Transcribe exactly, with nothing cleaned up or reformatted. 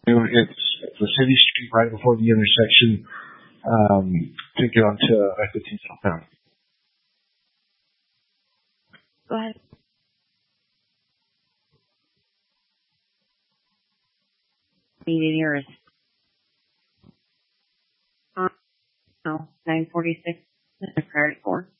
It's the city street right before the intersection um, to get onto I fifteen southbound. Go ahead. Meeting here is uh, no nine forty six. Prior to four.